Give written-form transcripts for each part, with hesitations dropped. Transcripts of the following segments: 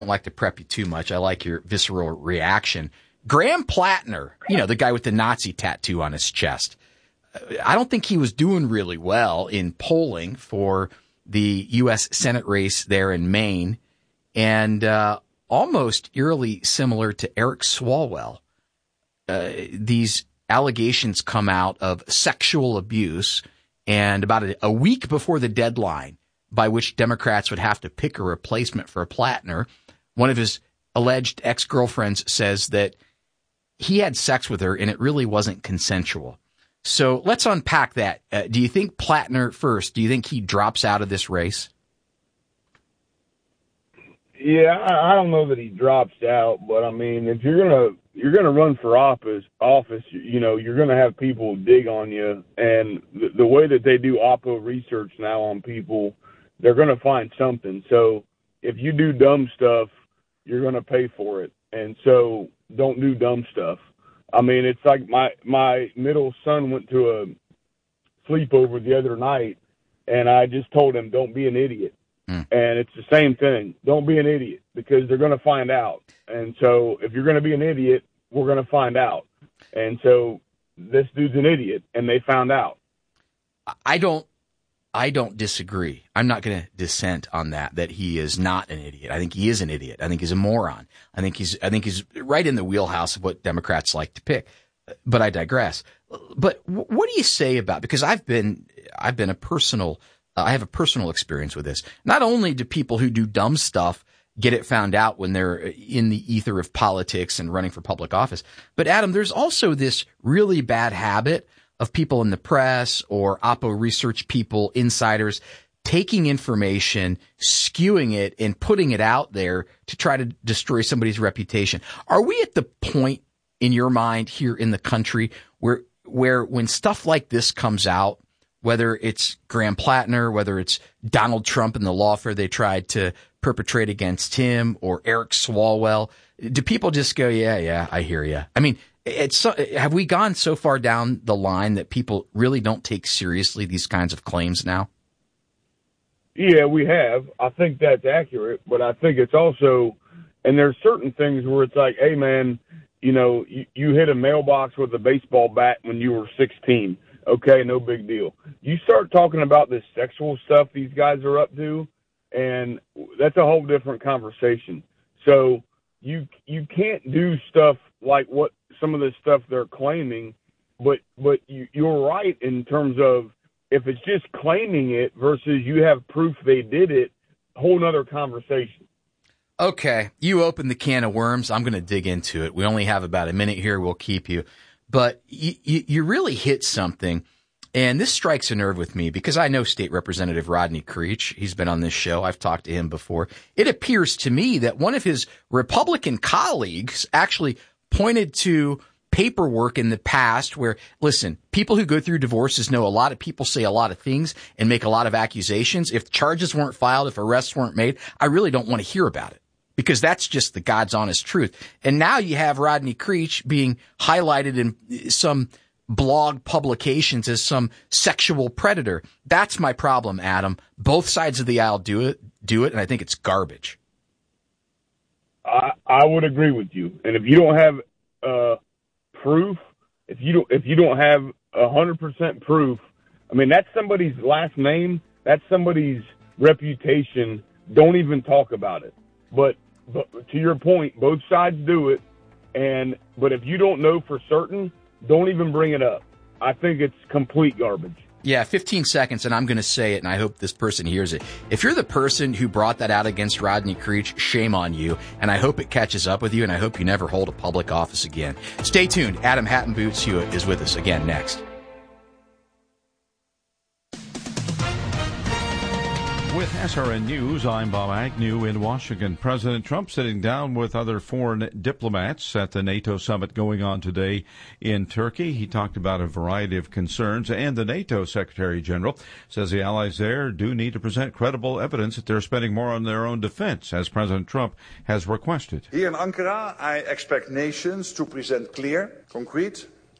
don't like to prep you too much. I like your visceral reaction. Graham Plattner, the guy with the Nazi tattoo on his chest. I don't think he was doing really well in polling for the U.S. Senate race there in Maine, and almost eerily similar to Eric Swalwell. These allegations come out of sexual abuse, and about a week before the deadline by which Democrats would have to pick a replacement for Plattner, one of his alleged ex-girlfriends says that he had sex with her and it really wasn't consensual. So let's unpack that. Do you think Plattner, first, do you think he drops out of this race? Yeah, I don't know that he drops out, but I mean, if you're gonna run for office, you're gonna have people dig on you, and the way that they do Oppo research now on people, they're gonna find something. So if you do dumb stuff, you're gonna pay for it, and so don't do dumb stuff. I mean, it's like my middle son went to a sleepover the other night, and I just told him, don't be an idiot. And it's the same thing. Don't be an idiot, because they're going to find out. And so if you're going to be an idiot, we're going to find out. And so this dude's an idiot, and they found out. I don't disagree. I'm not going to dissent on that he is not an idiot. I think he is an idiot. I think he's a moron. I think he's right in the wheelhouse of what Democrats like to pick. But I digress. But what do you say about, because I have a personal experience with this. Not only do people who do dumb stuff get it found out when they're in the ether of politics and running for public office, but Adam, there's also this really bad habit of people in the press or Oppo research people, insiders, taking information, skewing it, and putting it out there to try to destroy somebody's reputation. Are we at the point in your mind here in the country where when stuff like this comes out, whether it's Graham Plattner, whether it's Donald Trump and the lawfare they tried to perpetrate against him, or Eric Swalwell, do people just go, yeah, I hear you? I mean, have we gone so far down the line that people really don't take seriously these kinds of claims now? Yeah, we have. I think that's accurate, but I think it's also, and there's certain things where it's like, hey, man, you hit a mailbox with a baseball bat when you were 16. Okay, no big deal. You start talking about this sexual stuff these guys are up to, and that's a whole different conversation. So you can't do stuff like what some of the stuff they're claiming, but you're right in terms of if it's just claiming it versus you have proof they did it, whole nother conversation. Okay, you opened the can of worms. I'm going to dig into it. We only have about a minute here. We'll keep you. But you really hit something, and this strikes a nerve with me because I know State Representative Rodney Creech. He's been on this show. I've talked to him before. It appears to me that one of his Republican colleagues actually pointed to paperwork in the past where, listen, people who go through divorces know a lot of people say a lot of things and make a lot of accusations. If charges weren't filed, if arrests weren't made, I really don't want to hear about it. Because that's just the God's honest truth. And now you have Rodney Creech being highlighted in some blog publications as some sexual predator. That's my problem, Adam. Both sides of the aisle do it, and I think it's garbage. I would agree with you. And if you don't have proof, if you don't have 100% proof, I mean, that's somebody's last name, that's somebody's reputation. Don't even talk about it. But to your point, both sides do it, but if you don't know for certain, don't even bring it up. I think it's complete garbage. Yeah, 15 seconds, and I'm going to say it, and I hope this person hears it. If you're the person who brought that out against Rodney Creech, shame on you, and I hope it catches up with you, and I hope you never hold a public office again. Stay tuned. Adam Hatton Boots Hewitt is with us again next. With SRN News, I'm Bob Agnew in Washington. President Trump sitting down with other foreign diplomats at the NATO summit going on today in Turkey. He talked about a variety of concerns, and the NATO Secretary General says the allies there do need to present credible evidence that they're spending more on their own defense, as President Trump has requested. Here in Ankara, I expect nations to present clear, concrete,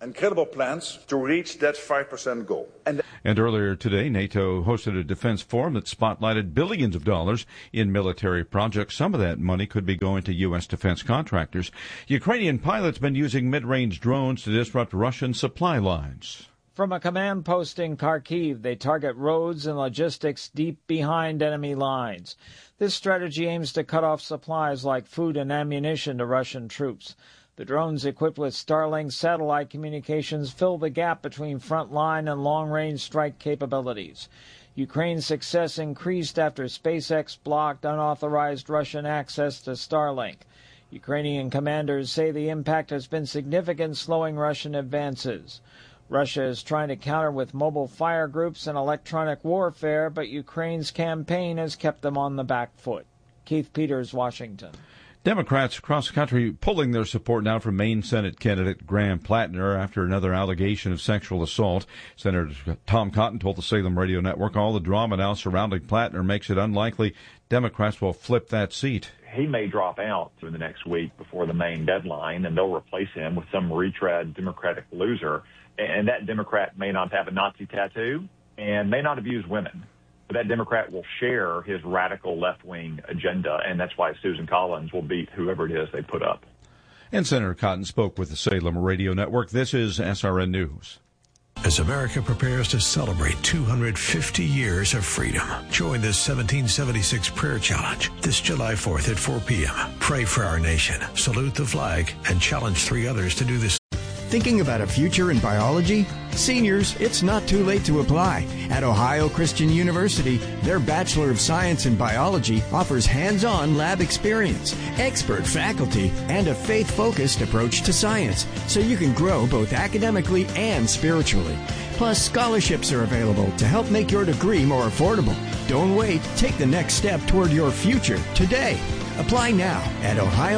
and credible plans to reach that 5% goal. And earlier today, NATO hosted a defense forum that spotlighted billions of dollars in military projects. Some of that money could be going to U.S. defense contractors. Ukrainian pilots been using mid-range drones to disrupt Russian supply lines. From a command post in Kharkiv, they target roads and logistics deep behind enemy lines. This strategy aims to cut off supplies like food and ammunition to Russian troops. The drones equipped with Starlink satellite communications fill the gap between front-line and long-range strike capabilities. Ukraine's success increased after SpaceX blocked unauthorized Russian access to Starlink. Ukrainian commanders say the impact has been significant, slowing Russian advances. Russia is trying to counter with mobile fire groups and electronic warfare, but Ukraine's campaign has kept them on the back foot. Keith Peters, Washington. Democrats across the country pulling their support now from Maine Senate candidate Graham Plattner after another allegation of sexual assault. Senator Tom Cotton told the Salem Radio Network all the drama now surrounding Plattner makes it unlikely Democrats will flip that seat. He may drop out in the next week before the Maine deadline, and they'll replace him with some retread Democratic loser. And that Democrat may not have a Nazi tattoo and may not abuse women. But that Democrat will share his radical left-wing agenda, and that's why Susan Collins will beat whoever it is they put up. And Senator Cotton spoke with the Salem Radio Network. This is SRN News. As America prepares to celebrate 250 years of freedom, join the 1776 Prayer Challenge this July 4th at 4 p.m. Pray for our nation, salute the flag, and challenge 3 others to do this. Thinking about a future in biology? Seniors, it's not too late to apply. At Ohio Christian University, their Bachelor of Science in Biology offers hands-on lab experience, expert faculty, and a faith-focused approach to science, so you can grow both academically and spiritually. Plus, scholarships are available to help make your degree more affordable. Don't wait. Take the next step toward your future today. Apply now at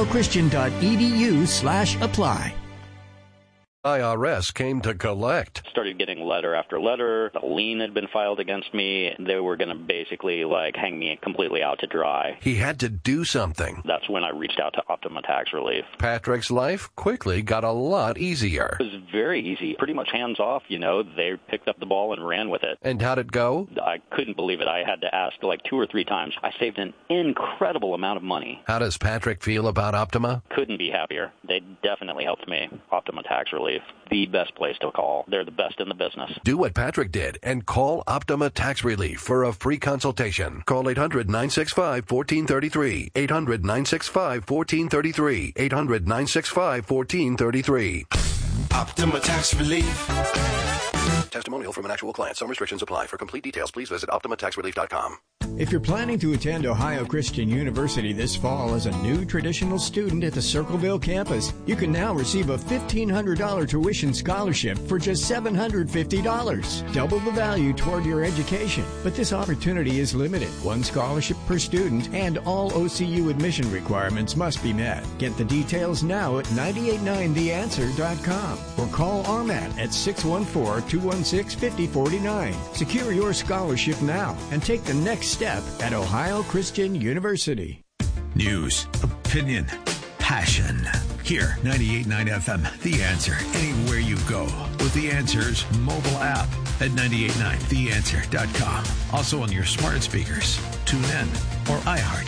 ohiochristian.edu/apply. IRS came to collect. Started getting letter after letter. A lien had been filed against me. They were going to basically hang me completely out to dry. He had to do something. That's when I reached out to Optima Tax Relief. Patrick's life quickly got a lot easier. It was very easy, pretty much hands off, They picked up the ball and ran with it. And how'd it go? I couldn't believe it. I had to ask 2 or 3 times. I saved an incredible amount of money. How does Patrick feel about Optima? Couldn't be happier. They definitely helped me. Optima Tax Relief. The best place to call. They're the best in the business. Do what Patrick did and call Optima Tax Relief for a free consultation. Call 800-965-1433. 800-965-1433. 800-965-1433. Optima Tax Relief. Testimonial from an actual client. Some restrictions apply. For complete details, please visit OptimaTaxRelief.com. If you're planning to attend Ohio Christian University this fall as a new traditional student at the Circleville campus, you can now receive a $1,500 tuition scholarship for just $750. Double the value toward your education. But this opportunity is limited. 1 scholarship per student, and all OCU admission requirements must be met. Get the details now at 989theanswer.com or call RMAT at 614-216-5049. Secure your scholarship now and take the next step at Ohio Christian University. News, opinion, passion. Here, 98.9 FM, The Answer, anywhere you go. With The Answer's mobile app at 989theanswer.com. Also on your smart speakers, TuneIn, or iHeart.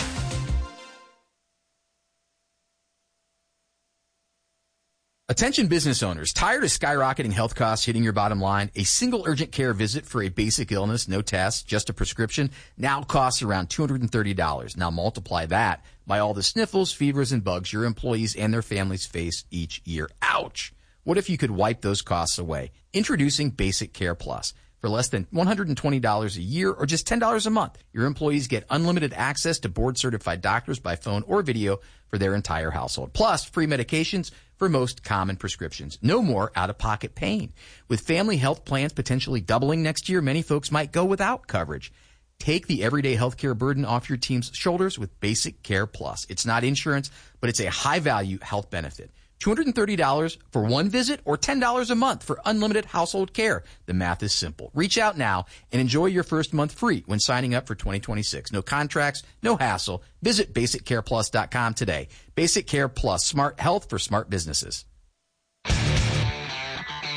Attention business owners, tired of skyrocketing health costs hitting your bottom line? A single urgent care visit for a basic illness, no tests, just a prescription, now costs around $230. Now multiply that by all the sniffles, fevers, and bugs your employees and their families face each year. Ouch! What if you could wipe those costs away? Introducing Basic Care Plus. For less than $120 a year or just $10 a month, your employees get unlimited access to board-certified doctors by phone or video for their entire household. Plus, free medications for most common prescriptions. No more out-of-pocket pain. With family health plans potentially doubling next year, many folks might go without coverage. Take the everyday healthcare burden off your team's shoulders with Basic Care Plus. It's not insurance, but it's a high-value health benefit. $230 for one visit or $10 a month for unlimited household care. The math is simple. Reach out now and enjoy your first month free when signing up for 2026. No contracts, no hassle. Visit BasicCarePlus.com today. Basic Care Plus, smart health for smart businesses.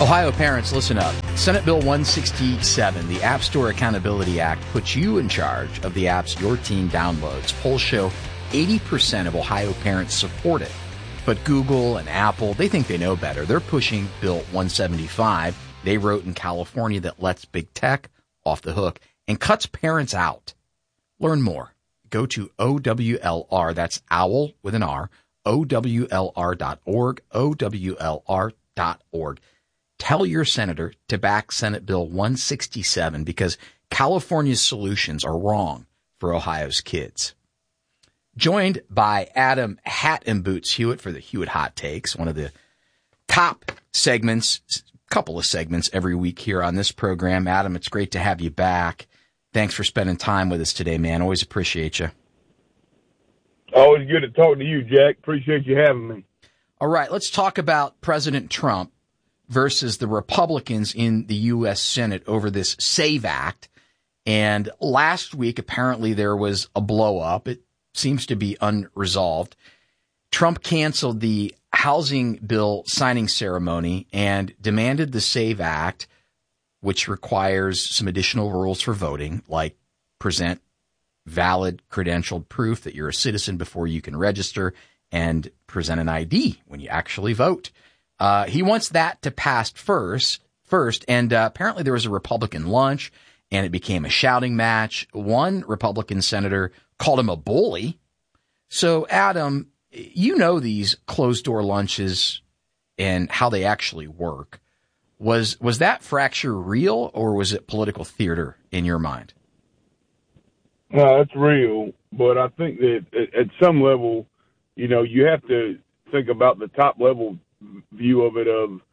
Ohio parents, listen up. Senate Bill 167, the App Store Accountability Act, puts you in charge of the apps your teen downloads. Polls show 80% of Ohio parents support it. But Google and Apple, they think they know better. They're pushing Bill 175 they wrote in California that lets big tech off the hook and cuts parents out. Learn more. Go to OWLR, that's owl with an R, OWLR.org, OWLR.org. Tell your senator to back Senate Bill 167 because California's solutions are wrong for Ohio's kids. Joined by Adam Hat and Boots Hewitt for the Hewitt Hot Takes, one of the top segments, couple of segments every week here on this program. Adam, it's great to have you back. Thanks for spending time with us today, man. Always appreciate you. Always good to talk to you, Jack. Appreciate you having me. All right, let's talk about President Trump versus the Republicans in the U.S. Senate over this SAVE Act. And last week, apparently, there was a blow-up. It seems to be unresolved. Trump canceled the housing bill signing ceremony and demanded the SAVE Act, which requires some additional rules for voting, like present valid credentialed proof that you're a citizen before you can register and present an ID when you actually vote. He wants that to pass first, and apparently there was a Republican lunch, and it became a shouting match. One Republican senator called him a bully. So, Adam, you know these closed-door lunches and how they actually work. Was that fracture real, or was it political theater in your mind? No, it's real, but I think that at some level, you know, you have to think about the top-level view of it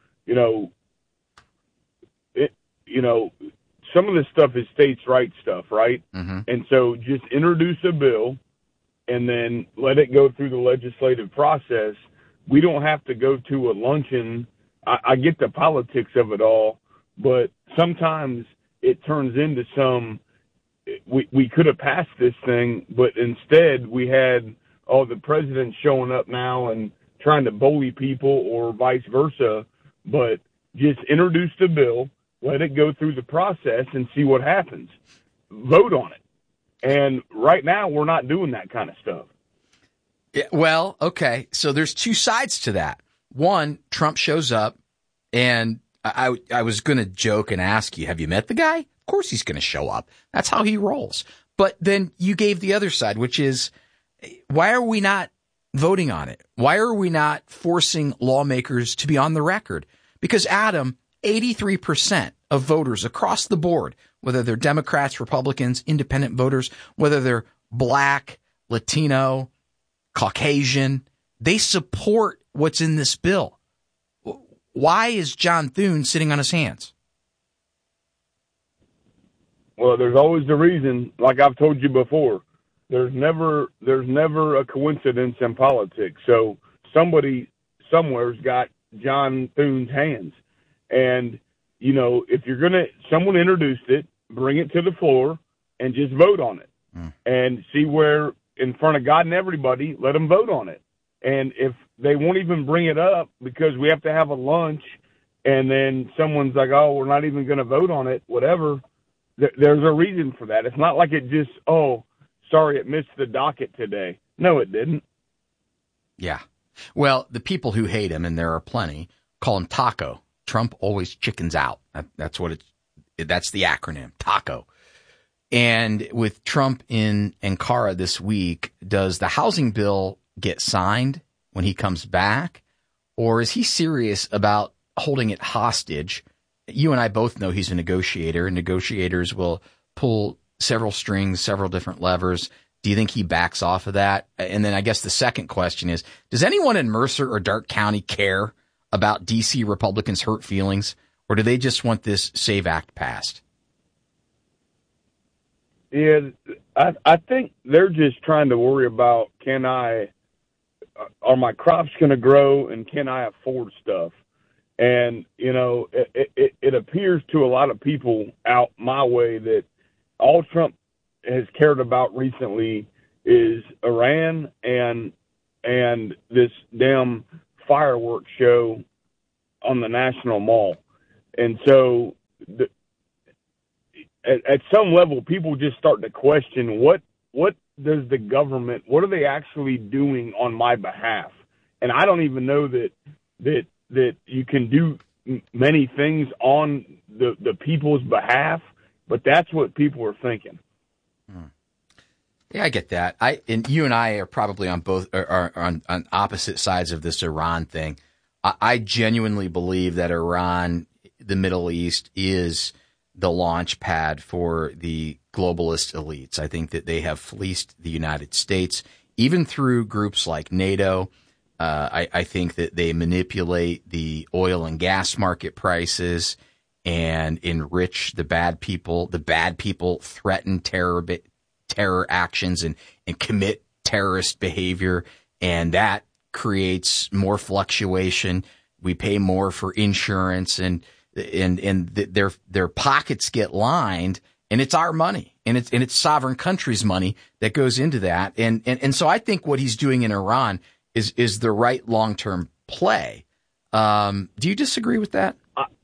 some of this stuff is states' rights stuff, right? Mm-hmm. And so just introduce a bill and then let it go through the legislative process. We don't have to go to a luncheon. I get the politics of it all, but sometimes it turns into we could have passed this thing, but instead we had the president showing up now and trying to bully people or vice versa. But just introduce the bill, let it go through the process and see what happens. Vote on it. And right now we're not doing that kind of stuff. Yeah, well, okay. So there's two sides to that. One, Trump shows up, and I was going to joke and ask you, have you met the guy? Of course he's going to show up. That's how he rolls. But then you gave the other side, which is, why are we not voting on it? Why are we not forcing lawmakers to be on the record? Because, Adam, 83% of voters across the board, whether they're Democrats, Republicans, independent voters, whether they're black, Latino, Caucasian, they support what's in this bill. Why is John Thune sitting on his hands? Well, there's always a reason. Like I've told you before, there's never a coincidence in politics. So somebody somewhere's got John Thune's hands. And, you know, if someone introduced it, bring it to the floor and just vote on it and see where, in front of God and everybody, let them vote on it. And if they won't even bring it up because we have to have a lunch and then someone's like, oh, we're not even going to vote on it, whatever, there's a reason for that. It's not like it just, oh, sorry, it missed the docket today. No, it didn't. Yeah. Well, the people who hate him, and there are plenty, call him Taco. Trump always chickens out. That's that's the acronym, TACO. And with Trump in Ankara this week, does the housing bill get signed when he comes back? Or is he serious about holding it hostage? You and I both know he's a negotiator, and negotiators will pull several strings, several different levers. Do you think he backs off of that? And then I guess the second question is, does anyone in Mercer or Darke County care about D.C. Republicans' hurt feelings, or do they just want this SAVE Act passed? Yeah, I think they're just trying to worry about, are my crops going to grow and can I afford stuff? And, you know, it appears to a lot of people out my way that all Trump has cared about recently is Iran and this damn fireworks show on the National Mall. And so at some level, people just start to question what does the government, what are they actually doing on my behalf? And I don't even know that you can do many things on the people's behalf, but that's what people are thinking. Yeah, I get that. And you and I are probably on on opposite sides of this Iran thing. I genuinely believe that Iran, the Middle East, is the launch pad for the globalist elites. I think that they have fleeced the United States, even through groups like NATO. I think that they manipulate the oil and gas market prices and enrich the bad people. The bad people threaten terror actions and commit terrorist behavior, and that creates more fluctuation. We pay more for insurance, and their pockets get lined, and it's our money, and it's sovereign countries' money that goes into that. And so I think what he's doing in Iran is the right long-term play. Do you disagree with that?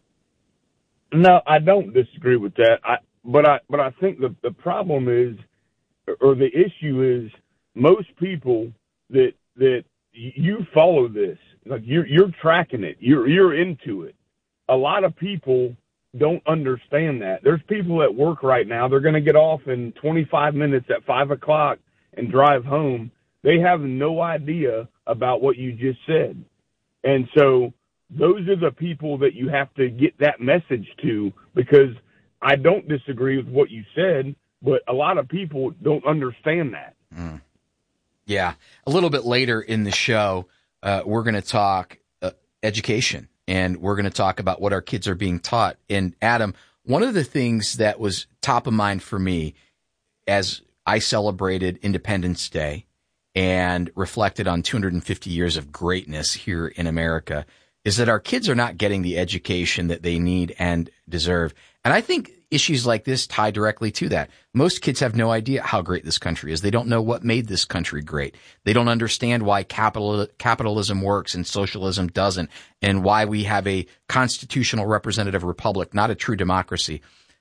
No, I don't disagree with that. But I think the problem is, or the issue is, most people that you follow this, like you're tracking it, you're into it. A lot of people don't understand that. There's people at work right now. They're going to get off in 25 minutes at 5 o'clock and drive home. They have no idea about what you just said. And so those are the people that you have to get that message to, because I don't disagree with what you said, but a lot of people don't understand that. Yeah. A little bit later in the show, we're going to talk education, and we're going to talk about what our kids are being taught. And Adam, one of the things that was top of mind for me as I celebrated Independence Day and reflected on 250 years of greatness here in America is that our kids are not getting the education that they need and deserve. And I think issues like this tie directly to that. Most kids have no idea how great this country is. They don't know what made this country great. They don't understand why capitalism works and socialism doesn't, and why we have a constitutional representative republic, not a true democracy.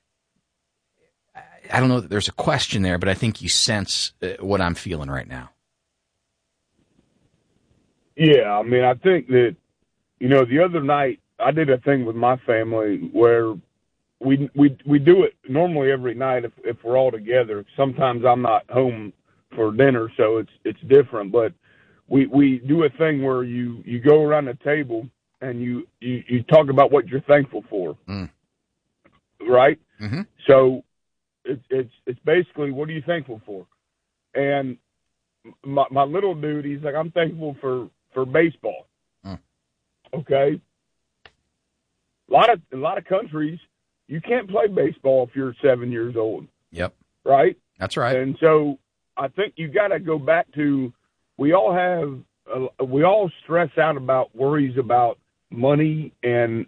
I don't know that there's a question there, but I think you sense what I'm feeling right now. Yeah, I mean, I think that, the other night I did a thing with my family where we do it normally every night if we're all together. Sometimes I'm not home for dinner, so it's different. But we do a thing where you go around the table and you talk about what you're thankful for, right? Mm-hmm. So it's basically, what are you thankful for? And my little dude, he's like, I'm thankful for baseball. Okay. A lot of countries, you can't play baseball if you're 7 years old. Yep. Right? That's right. And so I think you got to go back to, we all stress out about worries about money and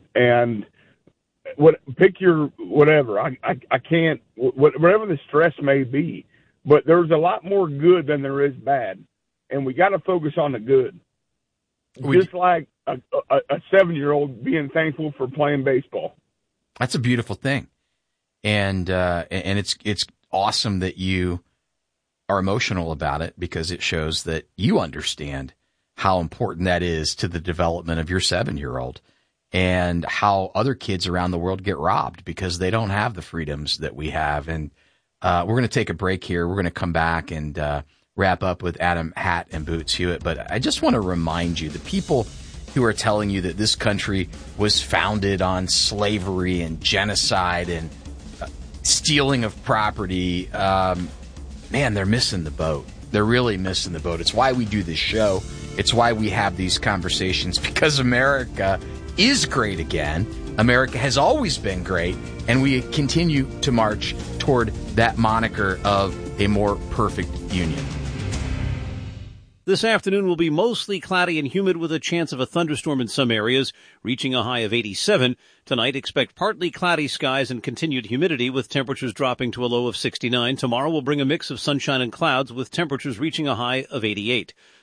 pick your whatever. I can't, whatever the stress may be, but there's a lot more good than there is bad. And we got to focus on the good. Just like a 7-year-old being thankful for playing baseball. That's a beautiful thing. And it's awesome that you are emotional about it, because it shows that you understand how important that is to the development of your 7-year-old, and how other kids around the world get robbed because they don't have the freedoms that we have. And we're going to take a break here. We're going to come back and wrap up with Adam Hat and Boots Hewitt. But I just want to remind you, the people who are telling you that this country was founded on slavery and genocide and stealing of property, man, they're missing the boat. They're really missing the boat. It's why we do this show. It's why we have these conversations, because America is great again. America has always been great, and we continue to march toward that moniker of a more perfect union. This afternoon will be mostly cloudy and humid with a chance of a thunderstorm in some areas, reaching a high of 87. Tonight, expect partly cloudy skies and continued humidity with temperatures dropping to a low of 69. Tomorrow will bring a mix of sunshine and clouds with temperatures reaching a high of 88.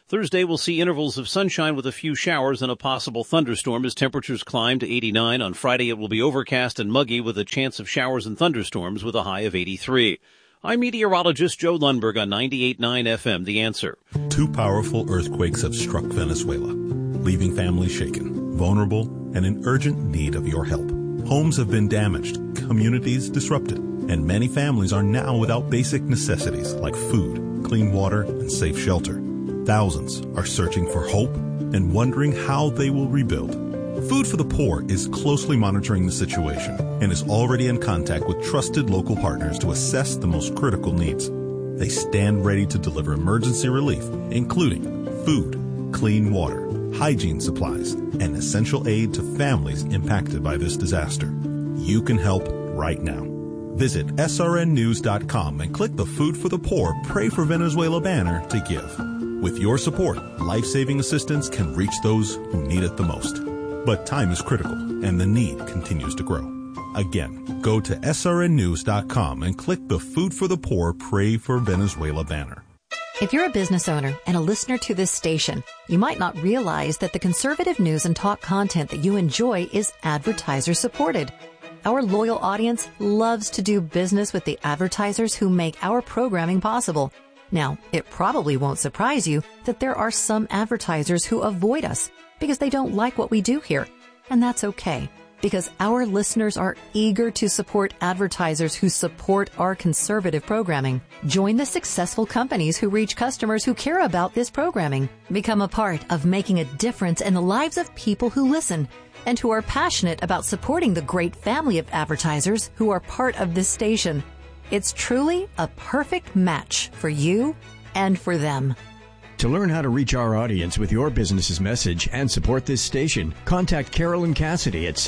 Thursday will see intervals of sunshine with a few showers and a possible thunderstorm as temperatures climb to 89. On Friday, it will be overcast and muggy with a chance of showers and thunderstorms with a high of 83. I'm meteorologist Joe Lundberg on 98.9 FM, The Answer. 2 powerful earthquakes have struck Venezuela, leaving families shaken, vulnerable, and in urgent need of your help. Homes have been damaged, communities disrupted, and many families are now without basic necessities like food, clean water, and safe shelter. Thousands are searching for hope and wondering how they will rebuild. Food for the Poor is closely monitoring the situation and is already in contact with trusted local partners to assess the most critical needs. They stand ready to deliver emergency relief, including food, clean water, hygiene supplies, and essential aid to families impacted by this disaster. You can help right now. Visit srnnews.com and click the Food for the Poor Pray for Venezuela banner to give. With your support, life-saving assistance can reach those who need it the most. But time is critical, and the need continues to grow. Again, go to srnnews.com and click the Food for the Poor Pray for Venezuela banner. If you're a business owner and a listener to this station, you might not realize that the conservative news and talk content that you enjoy is advertiser-supported. Our loyal audience loves to do business with the advertisers who make our programming possible. Now, it probably won't surprise you that there are some advertisers who avoid us because they don't like what we do here. And that's okay, because our listeners are eager to support advertisers who support our conservative programming. Join the successful companies who reach customers who care about this programming. Become a part of making a difference in the lives of people who listen and who are passionate about supporting the great family of advertisers who are part of this station. It's truly a perfect match for you and for them. To learn how to reach our audience with your business's message and support this station, contact Carolyn Cassidy at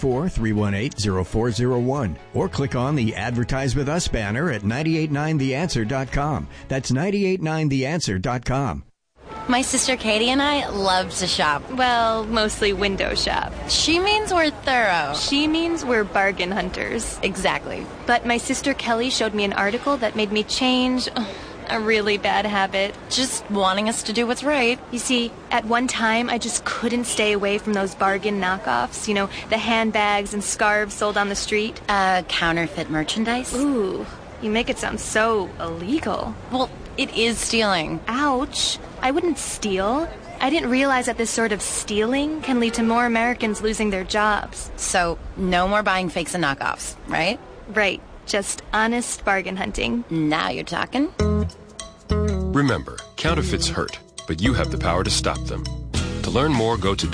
614-318-0401 or click on the Advertise With Us banner at 989theanswer.com. That's 989theanswer.com. My sister Katie and I love to shop. Well, mostly window shop. She means we're thorough. She means we're bargain hunters. Exactly. But my sister Kelly showed me an article that made me change a really bad habit. Just wanting us to do what's right. You see, at one time, I just couldn't stay away from those bargain knockoffs. You know, the handbags and scarves sold on the street. Counterfeit merchandise? Ooh, you make it sound so illegal. Well, it is stealing. Ouch. I wouldn't steal. I didn't realize that this sort of stealing can lead to more Americans losing their jobs. So, no more buying fakes and knockoffs, right? Right. Just honest bargain hunting. Now you're talking. Remember, counterfeits hurt, but you have the power to stop them. To learn more, go to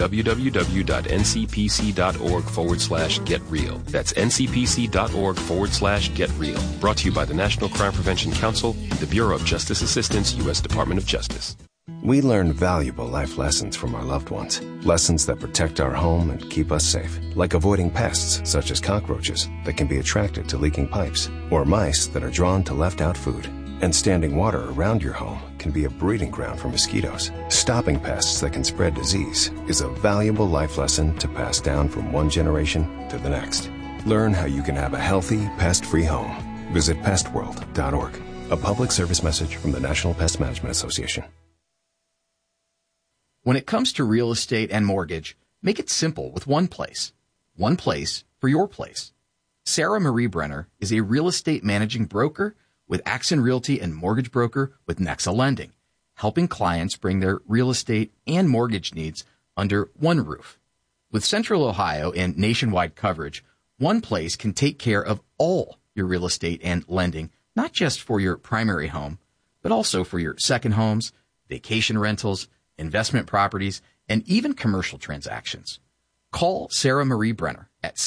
www.ncpc.org/getreal. That's ncpc.org/getreal. Brought to you by the National Crime Prevention Council and the Bureau of Justice Assistance, U.S. Department of Justice. We learn valuable life lessons from our loved ones. Lessons that protect our home and keep us safe. Like avoiding pests, such as cockroaches, that can be attracted to leaking pipes, or mice that are drawn to left-out food. And standing water around your home can be a breeding ground for mosquitoes. Stopping pests that can spread disease is a valuable life lesson to pass down from one generation to the next. Learn how you can have a healthy, pest-free home. Visit pestworld.org. A public service message from the National Pest Management Association. When it comes to real estate and mortgage, make it simple with one place. One place for your place. Sarah Marie Brenner is a real estate managing broker with Axon Realty and mortgage broker with Nexa Lending, helping clients bring their real estate and mortgage needs under one roof. With Central Ohio and nationwide coverage, one place can take care of all your real estate and lending, not just for your primary home, but also for your second homes, vacation rentals, investment properties, and even commercial transactions. Call Sarah Marie Brenner at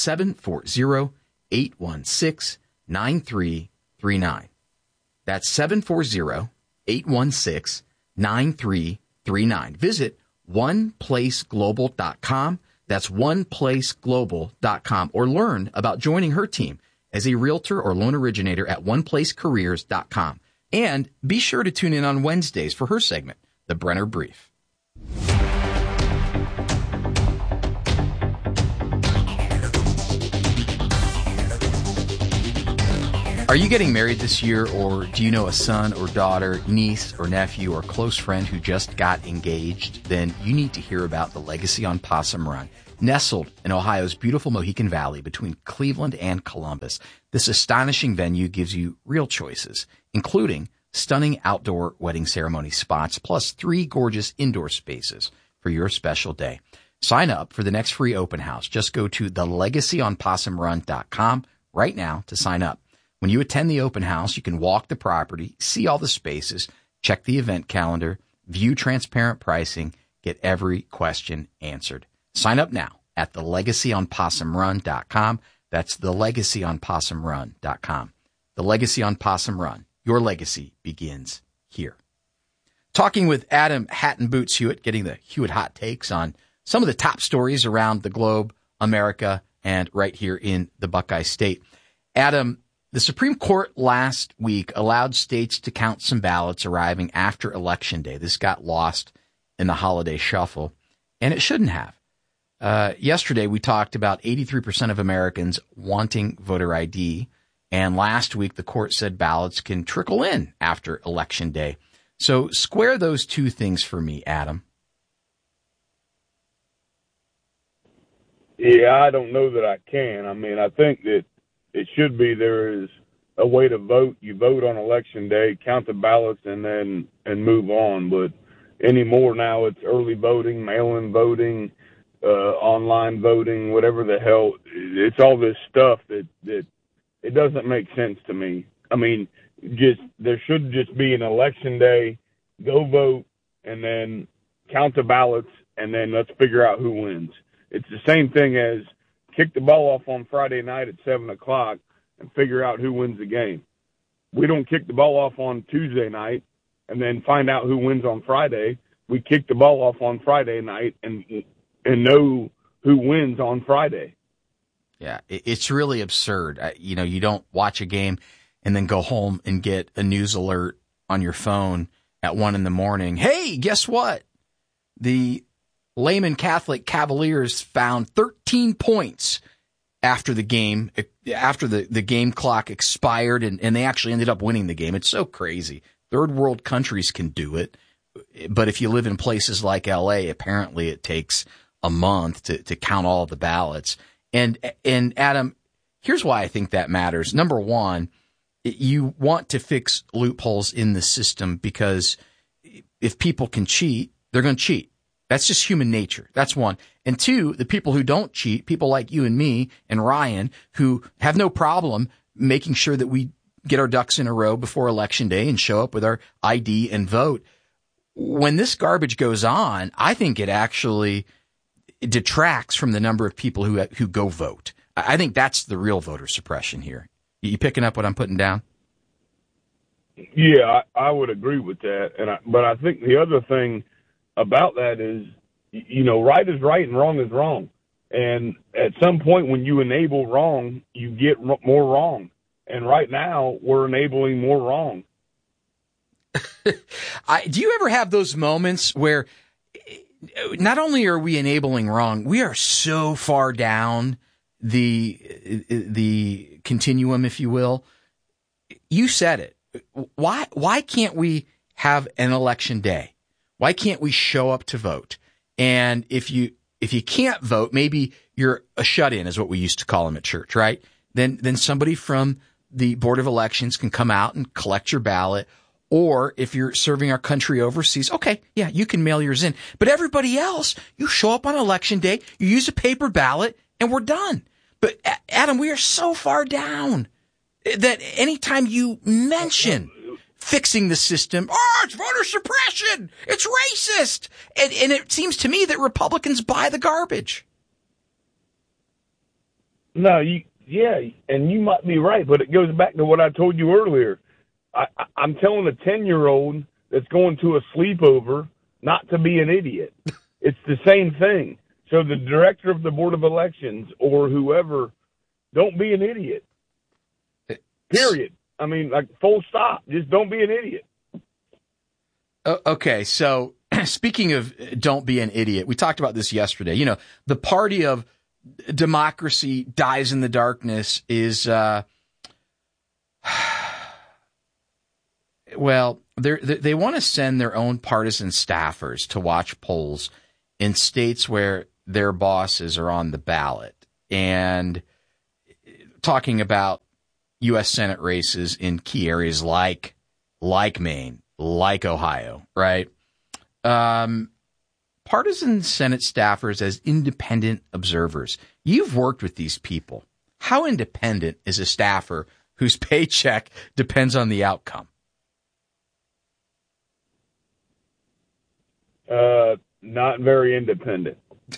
740-816-9339. That's 740-816-9339. Visit oneplaceglobal.com. That's oneplaceglobal.com. Or learn about joining her team as a realtor or loan originator at oneplacecareers.com. And be sure to tune in on Wednesdays for her segment, The Brenner Brief. Are you getting married this year, or do you know a son or daughter, niece or nephew or close friend who just got engaged? Then you need to hear about the Legacy on Possum Run. Nestled in Ohio's beautiful Mohican Valley between Cleveland and Columbus, this astonishing venue gives you real choices, including stunning outdoor wedding ceremony spots, plus 3 gorgeous indoor spaces for your special day. Sign up for the next free open house. Just go to thelegacyon.possumrun.com right now to sign up. When you attend the open house, you can walk the property, see all the spaces, check the event calendar, view transparent pricing, get every question answered. Sign up now at thelegacyon.possumrun.com. That's thelegacyon.possumrun.com. The Legacy on Possum Run. Your legacy begins here. Talking with Adam Hatton Boots Hewitt, getting the Hewitt hot takes on some of the top stories around the globe, America, and right here in the Buckeye State. Adam, the Supreme Court last week allowed states to count some ballots arriving after Election Day. This got lost in the holiday shuffle, and it shouldn't have. Yesterday, we talked about 83% of Americans wanting voter ID, and last week the court said ballots can trickle in after Election Day. So square those two things for me, Adam. Yeah, I don't know that I can. I mean, I think that it should be there is a way to vote. You vote on Election Day, count the ballots, and move on. But anymore now, it's early voting, mail-in voting, online voting, whatever the hell. It's all this stuff that it doesn't make sense to me. I mean, there should just be an Election Day, go vote, and then count the ballots, and then let's figure out who wins. It's the same thing as kick the ball off on Friday night at 7 o'clock and figure out who wins the game. We don't kick the ball off on Tuesday night and then find out who wins on Friday. We kick the ball off on Friday night and know who wins on Friday. Yeah, it's really absurd. You don't watch a game and then go home and get a news alert on your phone at 1 a.m. Hey, guess what? The Lehman Catholic Cavaliers found 13 points after the game, after the game clock expired, and they actually ended up winning the game. It's so crazy. Third world countries can do it, but if you live in places like L.A., apparently it takes a month to count all the ballots. And Adam, here's why I think that matters. Number one, you want to fix loopholes in the system because if people can cheat, they're going to cheat. That's just human nature. That's one. And two, the people who don't cheat, people like you and me and Ryan, who have no problem making sure that we get our ducks in a row before Election Day and show up with our ID and vote. When this garbage goes on, I think it actually detracts from the number of people who go vote. I think that's the real voter suppression here. You picking up what I'm putting down? Yeah, I would agree with that. But I think the other thing about that is, right is right and wrong is wrong. And at some point when you enable wrong, you get more wrong. And right now we're enabling more wrong. Do you ever have those moments where not only are we enabling wrong, we are so far down the continuum, if you will? You said it. Why can't we have an election day? Why can't we show up to vote? And if you can't vote, maybe you're a shut-in, is what we used to call them at church, right? Then somebody from the Board of Elections can come out and collect your ballot. Or if you're serving our country overseas, okay, yeah, you can mail yours in. But everybody else, you show up on Election Day, you use a paper ballot, and we're done. But Adam, we are so far down that anytime you mention fixing the system, it's voter suppression, it's racist. And it seems to me that Republicans buy the garbage. No, and you might be right, but it goes back to what I told you earlier. I'm telling a 10-year-old that's going to a sleepover not to be an idiot. It's the same thing. So the director of the Board of Elections or whoever, don't be an idiot. Period. I mean, like, full stop. Just don't be an idiot. Okay, so speaking of don't be an idiot, we talked about this yesterday. The party of democracy dies in the darkness is Well, they want to send their own partisan staffers to watch polls in states where their bosses are on the ballot, and talking about U.S. Senate races in key areas like Maine, like Ohio, right? Partisan Senate staffers as independent observers. You've worked with these people. How independent is a staffer whose paycheck depends on the outcome? Not very independent.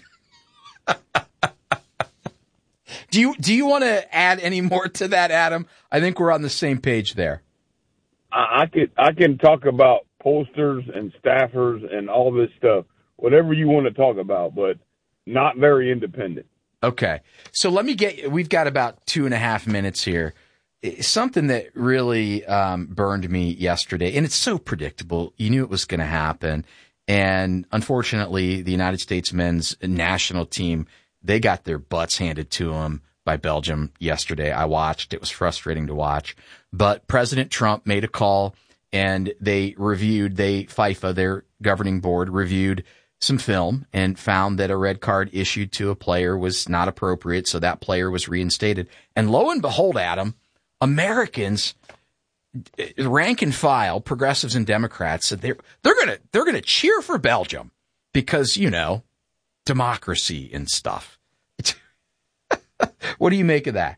Do you want to add any more to that, Adam? I think we're on the same page there. I can talk about pollsters and staffers and all this stuff, whatever you want to talk about, but not very independent. Okay. So we've got about 2.5 minutes here. Something that really burned me yesterday, and it's so predictable. You knew it was going to happen. And unfortunately, the United States men's national team, they got their butts handed to them by Belgium yesterday. I watched. It was frustrating to watch. But President Trump made a call, and FIFA, their governing board, reviewed some film and found that a red card issued to a player was not appropriate, so that player was reinstated. And lo and behold, Adam, Americans, rank and file, progressives and Democrats, said they're gonna cheer for Belgium because, democracy and stuff. What do you make of that?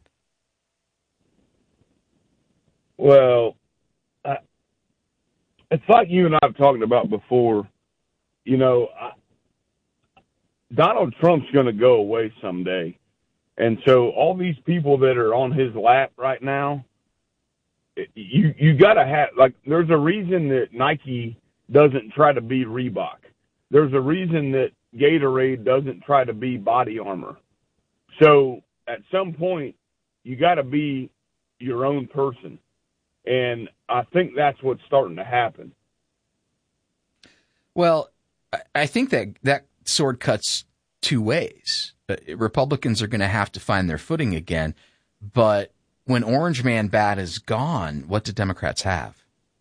Well, it's like you and I have talked about before. Donald Trump's going to go away someday. And so all these people that are on his lap right now, you got to have, there's a reason that Nike doesn't try to be Reebok. There's a reason that Gatorade doesn't try to be Body Armor. So at some point, you got to be your own person. And I think that's what's starting to happen. Well, I think that sword cuts two ways. Republicans are going to have to find their footing again, but when Orange Man Bad is gone, what do Democrats have?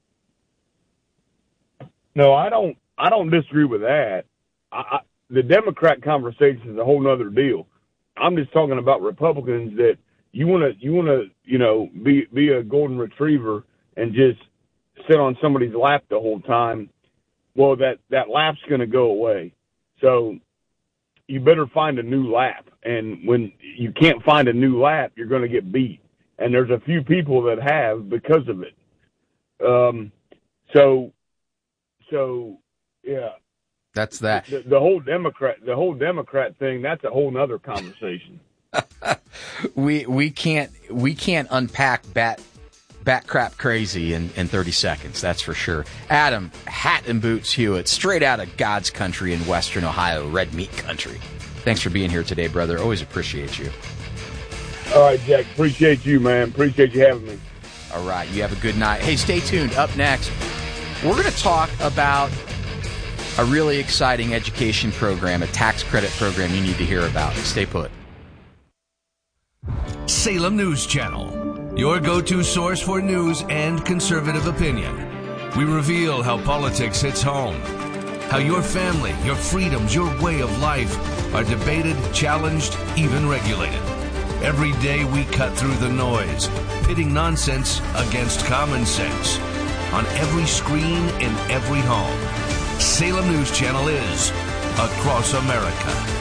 No, I don't disagree with that. The Democrat conversation is a whole nother deal. I'm just talking about Republicans that you want to be a golden retriever and just sit on somebody's lap the whole time. Well, that lap's going to go away. So you better find a new lap. And when you can't find a new lap, you're going to get beat. And there's a few people that have because of it. So yeah. That's that. The whole Democrat thing, that's a whole nother conversation. we can't unpack bat crap crazy in 30 seconds, that's for sure. Adam, Hat and Boots Hewitt, straight out of God's country in Western Ohio, red meat country. Thanks for being here today, brother. Always appreciate you. All right, Jack. Appreciate you, man. Appreciate you having me. All right. You have a good night. Hey, stay tuned. Up next, we're going to talk about a really exciting education program, a tax credit program you need to hear about. Stay put. Salem News Channel, your go-to source for news and conservative opinion. We reveal how politics hits home, how your family, your freedoms, your way of life are debated, challenged, even regulated. Every day we cut through the noise, pitting nonsense against common sense. On every screen, in every home, Salem News Channel is across America.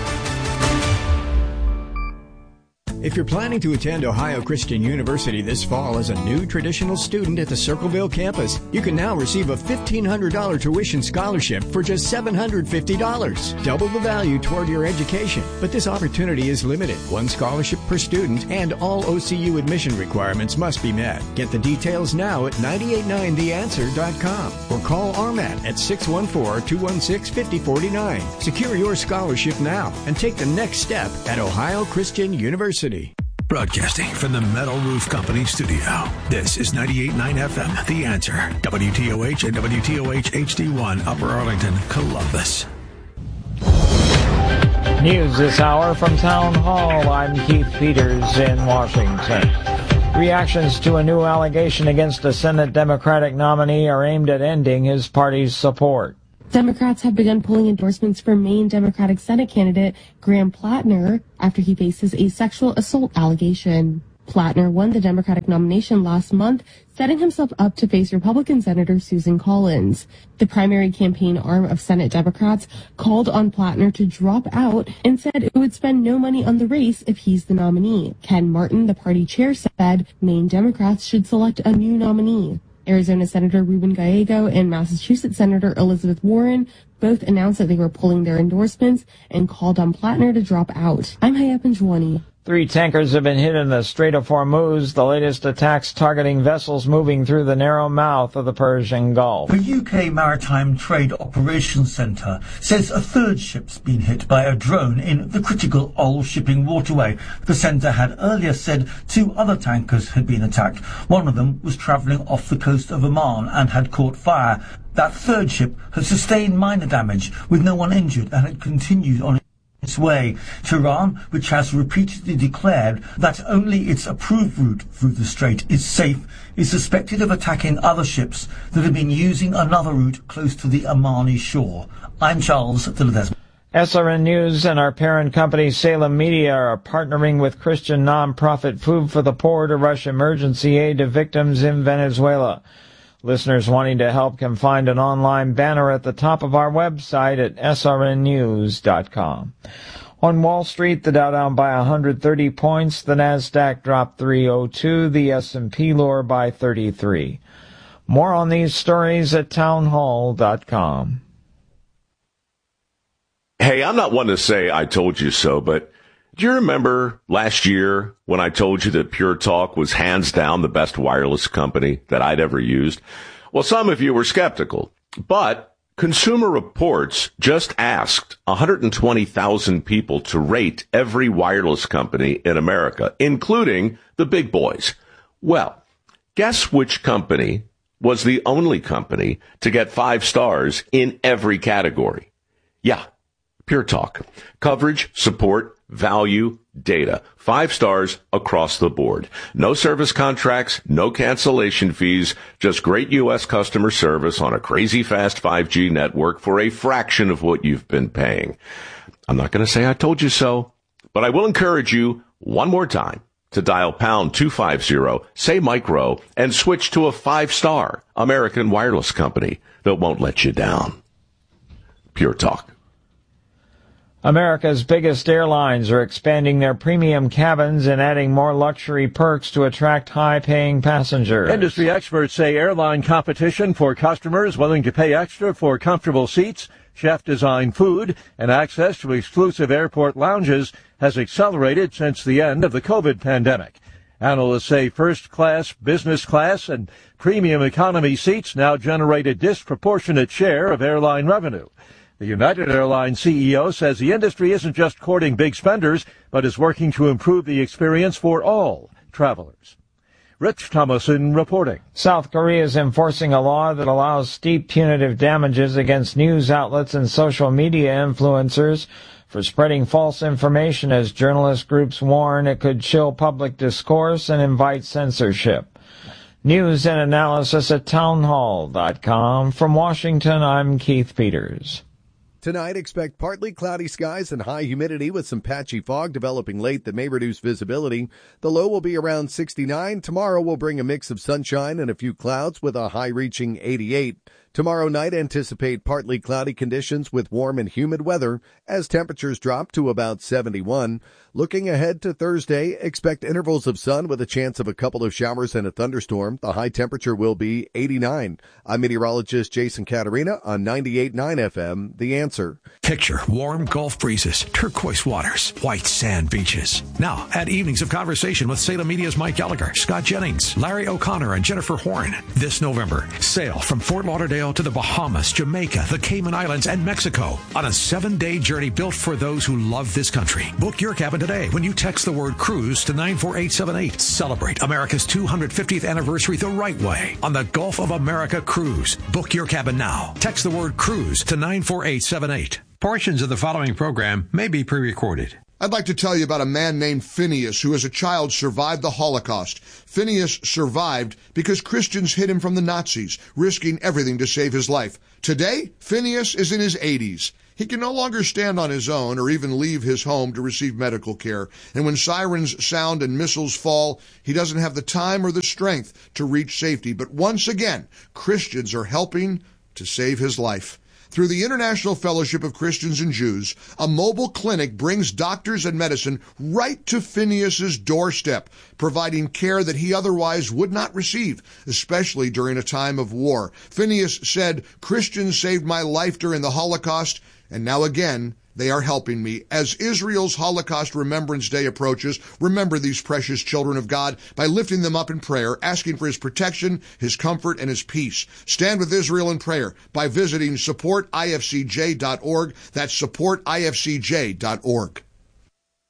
If you're planning to attend Ohio Christian University this fall as a new traditional student at the Circleville campus, you can now receive a $1,500 tuition scholarship for just $750. Double the value toward your education. But this opportunity is limited. One scholarship per student, and all OCU admission requirements must be met. Get the details now at 989theanswer.com or call RMAT at 614-216-5049. Secure your scholarship now and take the next step at Ohio Christian University. Broadcasting from the Metal Roof Company studio. This is 98.9 FM, The Answer. WTOH and WTOH HD1, Upper Arlington, Columbus. News this hour from Town Hall. I'm Keith Peters in Washington. Reactions to a new allegation against a Senate Democratic nominee are aimed at ending his party's support. Democrats have begun pulling endorsements for Maine Democratic Senate candidate Graham Plattner after he faces a sexual assault allegation. Plattner won the Democratic nomination last month, setting himself up to face Republican Senator Susan Collins. The primary campaign arm of Senate Democrats called on Plattner to drop out and said it would spend no money on the race if he's the nominee. Ken Martin, the party chair, said Maine Democrats should select a new nominee. Arizona Senator Ruben Gallego and Massachusetts Senator Elizabeth Warren both announced that they were pulling their endorsements and called on Plattner to drop out. I'm Hayat Benjwani. 3 tankers have been hit in the Strait of Hormuz, the latest attacks targeting vessels moving through the narrow mouth of the Persian Gulf. The UK Maritime Trade Operations Centre says a third ship's been hit by a drone in the critical oil shipping waterway. The centre had earlier said 2 other tankers had been attacked. One of them was travelling off the coast of Oman and had caught fire. That third ship had sustained minor damage, with no one injured, and had continued on its way. Tehran, which has repeatedly declared that only its approved route through the strait is safe, is suspected of attacking other ships that have been using another route close to the Omani shore. I'm Charles Dilladesma. SRN News and our parent company Salem Media are partnering with Christian nonprofit Food for the Poor to rush emergency aid to victims in Venezuela. Listeners wanting to help can find an online banner at the top of our website at srnnews.com. On Wall Street, the Dow down by 130 points, the Nasdaq dropped 302, the S&P lower by 33. More on these stories at townhall.com. Hey, I'm not one to say I told you so, but do you remember last year when I told you that Pure Talk was hands down the best wireless company that I'd ever used? Well, some of you were skeptical, but Consumer Reports just asked 120,000 people to rate every wireless company in America, including the big boys. Well, guess which company was the only company to get 5 stars in every category? Yeah, Pure Talk. Coverage, support, value, data. 5 stars across the board. No service contracts, no cancellation fees, just great U.S. customer service on a crazy fast 5G network for a fraction of what you've been paying. I'm not going to say I told you so, but I will encourage you one more time to dial pound 250, say micro, and switch to a 5-star American wireless company that won't let you down. Pure Talk. America's biggest airlines are expanding their premium cabins and adding more luxury perks to attract high-paying passengers. Industry experts say airline competition for customers willing to pay extra for comfortable seats, chef-designed food, and access to exclusive airport lounges has accelerated since the end of the COVID pandemic. Analysts say first class, business class, and premium economy seats now generate a disproportionate share of airline revenue. The United Airlines CEO says the industry isn't just courting big spenders, but is working to improve the experience for all travelers. Rich Thomason reporting. South Korea is enforcing a law that allows steep punitive damages against news outlets and social media influencers for spreading false information, as journalist groups warn it could chill public discourse and invite censorship. News and analysis at townhall.com. From Washington, I'm Keith Peters. Tonight, expect partly cloudy skies and high humidity with some patchy fog developing late that may reduce visibility. The low will be around 69. Tomorrow will bring a mix of sunshine and a few clouds with a high reaching 88. Tomorrow night, anticipate partly cloudy conditions with warm and humid weather as temperatures drop to about 71. Looking ahead to Thursday, expect intervals of sun with a chance of a couple of showers and a thunderstorm. The high temperature will be 89. I'm meteorologist Jason Caterina on 98.9 FM, The Answer. Picture warm Gulf breezes, turquoise waters, white sand beaches. Now, add evenings of conversation with Salem Media's Mike Gallagher, Scott Jennings, Larry O'Connor, and Jennifer Horn. This November, sail from Fort Lauderdale to the Bahamas, Jamaica, the Cayman Islands, and Mexico on a 7-day journey built for those who love this country. Book your cabin today when you text the word cruise to 94878. Celebrate America's 250th anniversary the right way on the Gulf of America Cruise. Book your cabin now. Text the word cruise to 94878. Portions of the following program may be pre-recorded. I'd like to tell you about a man named Phineas who as a child survived the Holocaust. Phineas survived because Christians hid him from the Nazis, risking everything to save his life. Today, Phineas is in his 80s. He can no longer stand on his own or even leave his home to receive medical care. And when sirens sound and missiles fall, he doesn't have the time or the strength to reach safety. But once again, Christians are helping to save his life. Through the International Fellowship of Christians and Jews, a mobile clinic brings doctors and medicine right to Phineas's doorstep, providing care that he otherwise would not receive, especially during a time of war. Phineas said, "Christians saved my life during the Holocaust, and now again, they are helping me." As Israel's Holocaust Remembrance Day approaches, remember these precious children of God by lifting them up in prayer, asking for his protection, his comfort, and his peace. Stand with Israel in prayer by visiting supportifcj.org. That's supportifcj.org.